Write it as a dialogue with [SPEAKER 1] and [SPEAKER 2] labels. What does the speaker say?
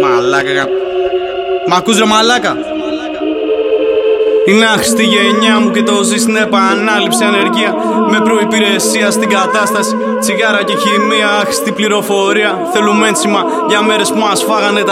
[SPEAKER 1] μαλάκα. Μ' ακούς ρε μαλάκα? Είναι άχρηστη γενιά μου και το ζει στην επανάληψη ανεργία. Με προϋπηρεσία στην κατάσταση. Τσιγάρα και χημεία, άχρηστη πληροφορία. Θέλουμε ένσημα για μέρες που μας φάγανε τα